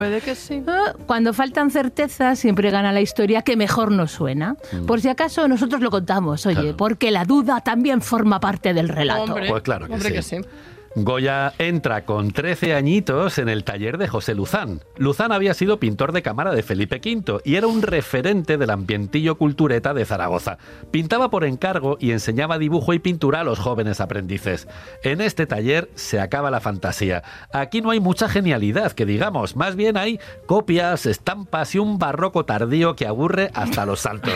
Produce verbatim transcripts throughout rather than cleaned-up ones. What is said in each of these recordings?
Puede que sí. Cuando faltan certezas, siempre gana la historia que mejor nos suena. Mm. Por si acaso, nosotros lo contamos, oye, claro. Porque la duda también forma parte del relato. Hombre, pues claro que hombre sí. Que sí. Goya entra con trece añitos en el taller de José Luzán. Luzán había sido pintor de cámara de Felipe quinto y era un referente del ambientillo cultureta de Zaragoza. Pintaba por encargo y enseñaba dibujo y pintura a los jóvenes aprendices. En este taller se acaba la fantasía. Aquí no hay mucha genialidad, que digamos. Más bien hay copias, estampas y un barroco tardío que aburre hasta los saltos.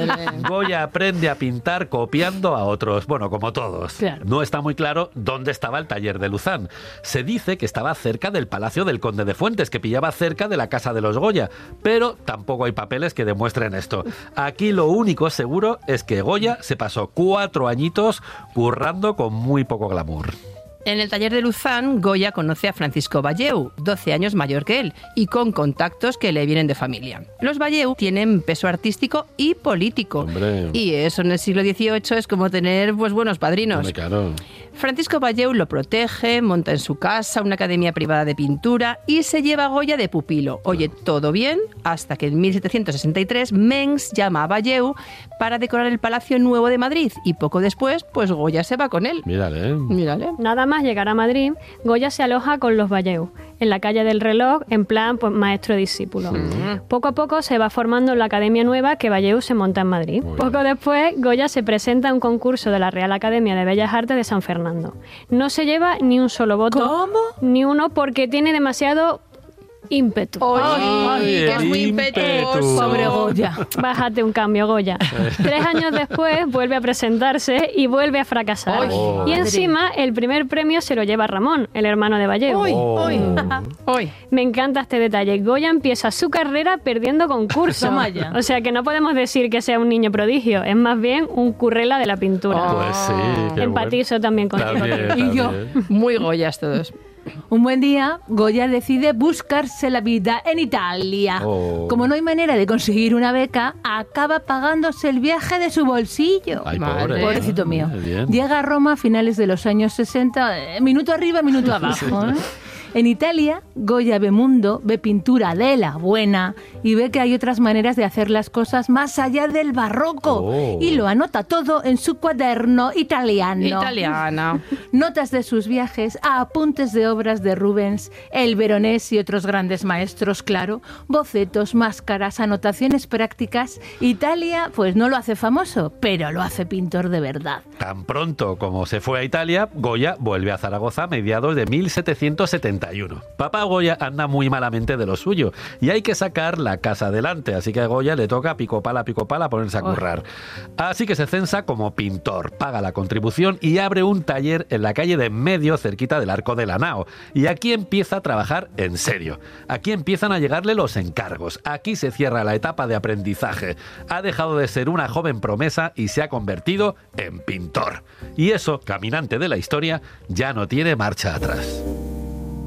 Goya aprende a pintar copiando a otros. Bueno, como todos. Claro. No está muy claro dónde estaba el taller de Luzán. Se dice que estaba cerca del Palacio del Conde de Fuentes, que pillaba cerca de la casa de los Goya, pero tampoco hay papeles que demuestren esto. Aquí lo único seguro es que Goya se pasó cuatro añitos currando con muy poco glamour. En el taller de Luzán, Goya conoce a Francisco Valleu, doce años mayor que él, y con contactos que le vienen de familia. Los Valleu tienen peso artístico y político. Hombre. Y eso en el siglo dieciocho es como tener pues, buenos padrinos. Hombre, claro. Francisco Valleu lo protege, monta en su casa una academia privada de pintura y se lleva a Goya de pupilo. Oye, todo bien, hasta que en mil setecientos sesenta y tres Mengs llama a Valleu para decorar el Palacio Nuevo de Madrid y poco después, pues Goya se va con él. Mírale. Mírale. Nada más llegar a Madrid, Goya se aloja con los Valleu, en la calle del Reloj, en plan pues, maestro-discípulo. Sí. Poco a poco se va formando la academia nueva que Valleu se monta en Madrid. Muy poco bien. Después, Goya se presenta a un concurso de la Real Academia de Bellas Artes de San Fernando. No se lleva ni un solo voto. ¿Cómo? Ni uno porque tiene demasiado ímpetu. ¡Ay! ay que es muy impetuoso. Pobre Goya. Bájate un cambio, Goya. Tres años después vuelve a presentarse y vuelve a fracasar. Oh. Y encima el primer premio se lo lleva Ramón, el hermano de Valleu. ¡Uy! Oh. ¡Uy! ¡Uy! Me encanta este detalle. Goya empieza su carrera perdiendo concursos. O sea que no podemos decir que sea un niño prodigio. Es más bien un currela de la pintura. Oh. Pues sí. Qué Empatizo bueno. también con También, él. Y yo. Muy Goyas todos. Un buen día, Goya decide buscarse la vida en Italia. Oh. Como no hay manera de conseguir una beca, acaba pagándose el viaje de su bolsillo. Ay, Madre. pobre. Pobrecito mío. Bien. Llega a Roma a finales de los años sesenta, eh, minuto arriba, minuto abajo. ¿eh? En Italia, Goya ve mundo, ve pintura de la buena y ve que hay otras maneras de hacer las cosas más allá del barroco. Oh. Y lo anota todo en su cuaderno italiano. Italiana. Notas de sus viajes, apuntes de obras de Rubens, el Veronés y otros grandes maestros, claro, bocetos, máscaras, anotaciones prácticas. Italia, pues no lo hace famoso, pero lo hace pintor de verdad. Tan pronto como se fue a Italia, Goya vuelve a Zaragoza a mediados de mil setecientos setenta y uno. Papá Goya anda muy malamente de lo suyo y hay que sacar la casa adelante, así que a Goya le toca pico pala, pico pala ponerse a currar. Así que se censa como pintor, paga la contribución y abre un taller en la calle de en medio, cerquita del Arco de la Nao. Y aquí empieza a trabajar en serio. Aquí empiezan a llegarle los encargos. Aquí se cierra la etapa de aprendizaje. Ha dejado de ser una joven promesa y se ha convertido en pintor. Y eso, caminante de la historia, ya no tiene marcha atrás.